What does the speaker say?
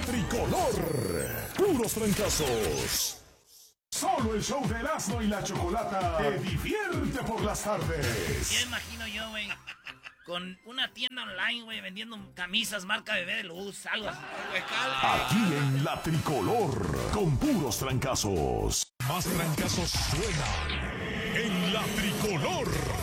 Tricolor. Puros trancazos. Solo el show de Erasmo y la Chocolata te divierte por las tardes. Ya imagino yo, güey, con una tienda online, güey, vendiendo camisas marca Bebé de Luz, algo así. Aquí en la Tricolor, con puros trancazos. Más trancazos suenan en la Tricolor.